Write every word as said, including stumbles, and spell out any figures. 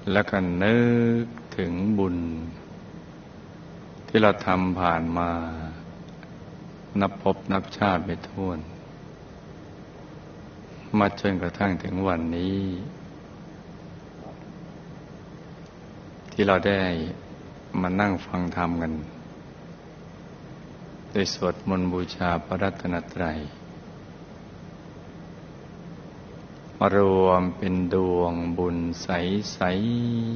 แล้วก็นึกถึงบุญที่เราทำผ่านมานับพบนับชาติไม่ถ้วนมาจนกระทั่งถึงวันนี้ที่เราได้มานั่งฟังธรรมกันโดยสวดมนต์บูชาพระรัตนตรัยมารวมเป็นดวงบุญใส